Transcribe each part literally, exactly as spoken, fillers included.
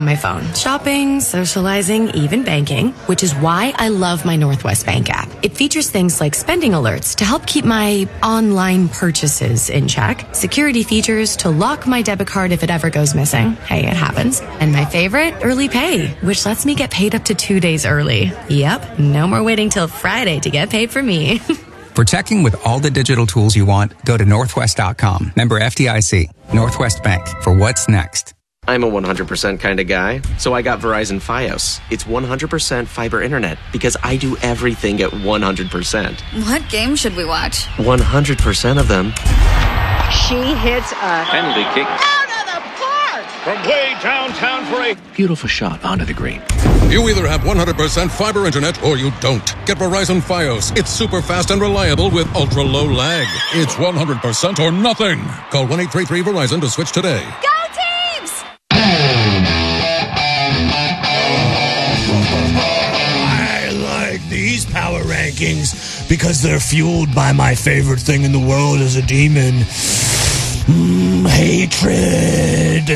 My phone. Shopping, socializing, even banking, which is why I love my Northwest Bank app. It features things like spending alerts to help keep my online purchases in check, security features to lock my debit card if it ever goes missing. Hey, it happens. And my favorite, early pay, which lets me get paid up to two days early. Yep, no more waiting till Friday to get paid for me. For checking with all the digital tools you want, go to northwest dot com. Member F D I C. Northwest Bank. For what's next. I'm a one hundred percent kind of guy, so I got Verizon Fios. It's one hundred percent fiber internet because I do everything at one hundred percent. What game should we watch? one hundred percent of them. She hits a penalty kick out of the park from way downtown for a beautiful shot onto the green. You either have one hundred percent fiber internet or you don't. Get Verizon Fios. It's super fast and reliable with ultra low lag. It's one hundred percent or nothing. Call one eight three three Verizon to switch today. Go teams! I like these power rankings because they're fueled by my favorite thing in the world as a demon. Mm, hatred.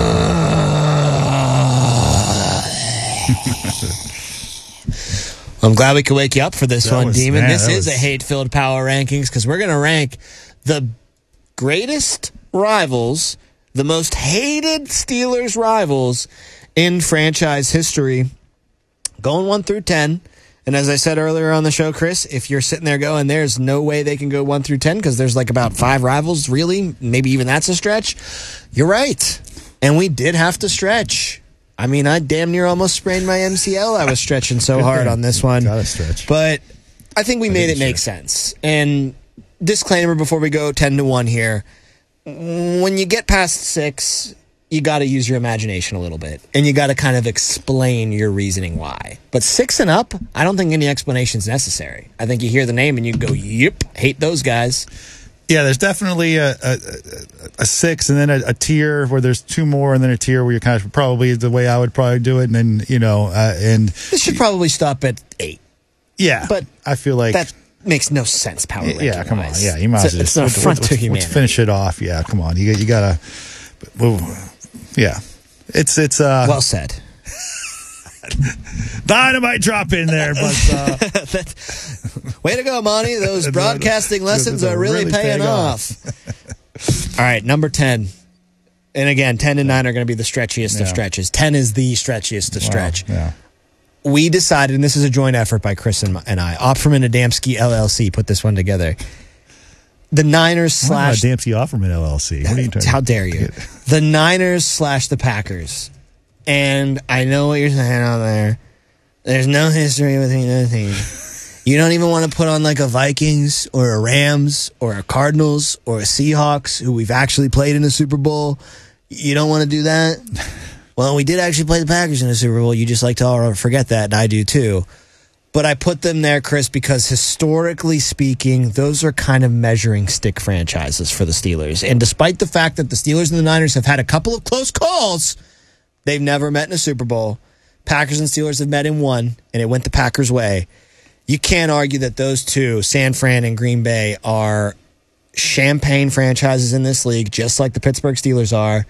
I'm glad we could wake you up for this that one, was, Demon. man, this is was... a hate-filled power rankings because we're going to rank the greatest rivals, the most hated Steelers rivals in franchise history, going one through ten. And as I said earlier on the show, Chris, if you're sitting there going, there's no way they can go one through ten because there's like about five rivals, really, maybe even that's a stretch, you're right. And we did have to stretch. I mean, I damn near almost sprained my M C L. I was stretching so hard on this one. Gotta stretch. But I think we I made it make sure. sense. And disclaimer before we go ten to one here. When you get past six, you got to use your imagination a little bit. And you got to kind of explain your reasoning why. But six and up, I don't think any explanation is necessary. I think you hear the name and you go, yep, hate those guys. Yeah, there's definitely a, a, a six and then a, a tier where there's two more and then a tier where you kind of probably the way I would probably do it. And then, you know, uh, and this should probably stop at eight. Yeah. But I feel like that makes no sense, power ranking. Yeah, come wise. on. Yeah, you might as well just. It's an affront to humanity. Let's finish it off. Yeah, come on. You, you got to. Yeah. It's, it's, uh. Well said. Dynamite drop in there, but uh, way to go, Monty. Those broadcasting lessons are really, really paying, paying off. off. All right, number ten. And again, ten and nine are going to be the stretchiest yeah. of stretches. ten is the stretchiest of wow. stretch. Yeah. We decided, and this is a joint effort by Chris and, and I, Opferman and Adamski L L C put this one together. The Niners slash... Adamski Opferman L L C. What are you talking How dare you? The Niners slash the Packers. And I know what you're saying out there. There's no history with either team. You don't even want to put on like a Vikings or a Rams or a Cardinals or a Seahawks who we've actually played in the Super Bowl. You don't want to do that? Well, we did actually play the Packers in the Super Bowl. You just like to all forget that, and I do too. But I put them there, Chris, because historically speaking, those are kind of measuring stick franchises for the Steelers. And despite the fact that the Steelers and the Niners have had a couple of close calls, they've never met in a Super Bowl. Packers and Steelers have met in one, and it went the Packers' way. You can't argue that those two, San Fran and Green Bay, are champagne franchises in this league, just like the Pittsburgh Steelers are,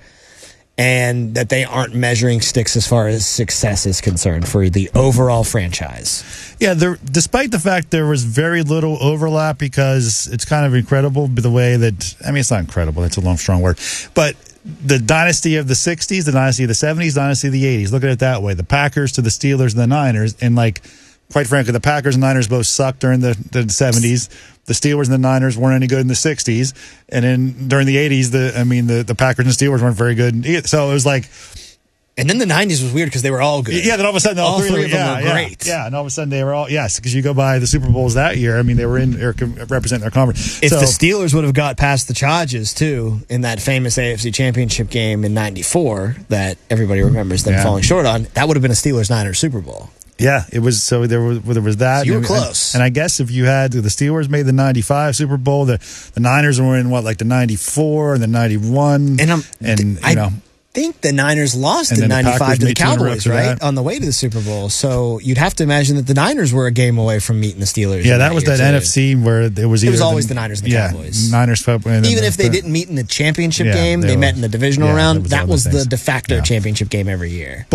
and that they aren't measuring sticks as far as success is concerned for the overall franchise. Yeah, there, despite the fact there was very little overlap, because it's kind of incredible the way that, I mean, it's not incredible, that's a long, strong word, but the dynasty of the sixties, the dynasty of the seventies, the dynasty of the eighties. Look at it that way. The Packers to the Steelers and the Niners. And, like, quite frankly, the Packers and Niners both sucked during the, the seventies. The Steelers and the Niners weren't any good in the sixties. And then during the eighties, the I mean, the, the Packers and Steelers weren't very good either. So it was like... And then the nineties was weird because they were all good. Yeah, then all of a sudden all, all three, three of them yeah, were yeah, great. Yeah, and all of a sudden they were all, yes, because you go by the Super Bowls that year, I mean, they were in, or representing their conference. If so, the Steelers would have got past the Chargers, too, in that famous A F C Championship game in ninety-four that everybody remembers them yeah. falling short on, that would have been a Steelers-Niners Super Bowl. Yeah, it was, so there was, there was that. So you were and, close. And, and I guess if you had, the Steelers made the ninety-five Super Bowl, the, the Niners were in, what, like the ninety-four and the ninety-one. And, I'm, and I, you know. think the Niners lost And in then the ninety-five Packers to the made two in a row Cowboys, after right? that. On the way to the Super Bowl. So you'd have to imagine that the Niners were a game away from meeting the Steelers. Yeah, in that was year, that too. N F C where it was It either was always the Niners and the yeah, Cowboys. Niners, football, and then Even the- if they didn't meet in the championship Yeah, game, they they were- met in the divisional yeah, round. that was That all was the the things. de facto Yeah. championship game every year.